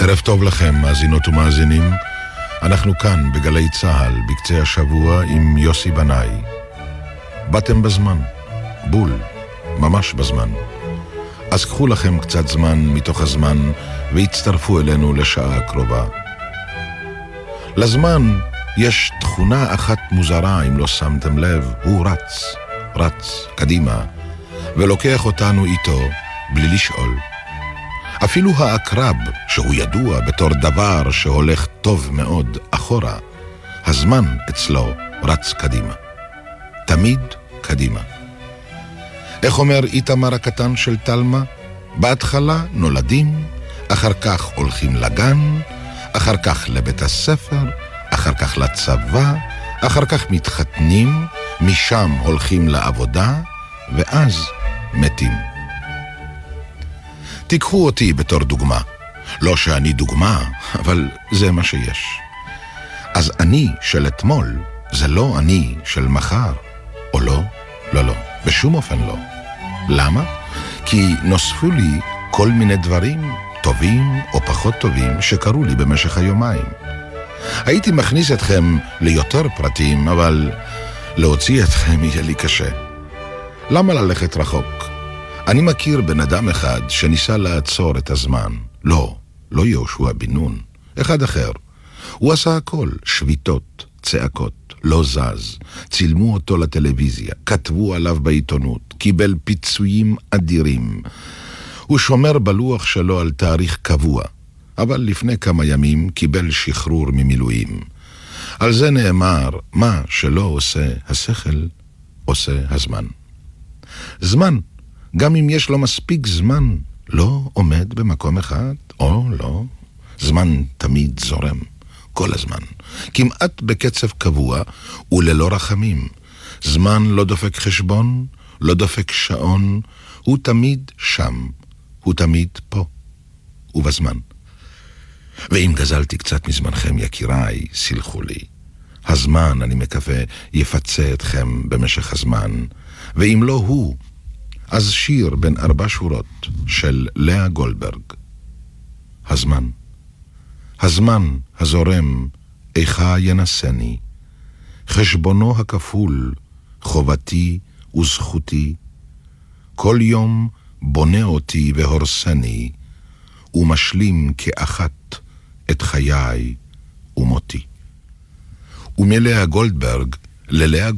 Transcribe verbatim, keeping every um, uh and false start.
ערב טוב לכם, מאזינות ומאזינים. אנחנו כאן בגלי צהל, בקצה השבוע עם יוסי בנאי. באתם בזמן, בול, ממש בזמן. אז קחו לכם קצת זמן מתוך הזמן והצטרפו אלינו לשעה הקרובה. לזמן יש תכונה אחת מוזרה, אם לא שמתם לב, הוא רץ, רץ קדימה, ולוקח אותנו איתו בלי לשאול. אפילו העקרב, שהוא ידוע בתור דבר שהולך טוב מאוד אחורה, הזמן אצלו רץ קדימה. תמיד קדימה. איך אומר איתמר הקטן של תלמה? בהתחלה נולדים, אחר כך הולכים לגן, אחר כך לבית הספר, אחר כך לצבא, אחר כך מתחתנים, משם הולכים לעבודה, ואז מתים. תיקחו אותי בתור דוגמה. לא שאני דוגמה, אבל זה מה שיש. אז אני של אתמול, זה לא אני של מחר. או לא? לא, לא. בשום אופן לא. למה? כי נוספו לי כל מיני דברים, טובים או פחות טובים, שקרו לי במשך היומיים. הייתי מכניס אתכם ליותר פרטים, אבל להוציא אתכם יהיה לי קשה. למה ללכת רחוק? אני מכיר בן אדם אחד שניסה לעצור את הזמן. לא, לא יהושע בן נון, אחד אחר. הוא עשה הכל, שביתות, צעקות, לא זז. צילמו אותו לטלוויזיה, כתבו עליו בעיתונות, קיבל פיצויים אדירים. הוא שומר בלוח שלו על תאריך קבוע, אבל לפני כמה ימים קיבל שחרור ממילואים. על זה נאמר, מה שלא עושה השכל, עושה הזמן. זמן, גם אם יש לו מספיק זמן, לא עומד במקום אחד, או לא. זמן תמיד זורם, כל הזמן, כמעט בקצב קבוע וללא רחמים. זמן לא דופק חשבון, לא דופק שעון, הוא תמיד שם, הוא תמיד פה, ובזמן. ואם גזלתי קצת מזמנכם יקיריי, סלחו לי. הזמן, אני מקווה, יפצה אתכם במשך הזמן, ואם לא הוא, אז שיר בין ארבע שורות של לאה גולדברג. הזמן. הזמן הזורם, איכה ינסני. חשבונו הכפול, חובתי וזכותי. כל יום בונה אותי והורסני, ומשלים כאחת את חיי ומותי. ומלאה גולדברג ללאה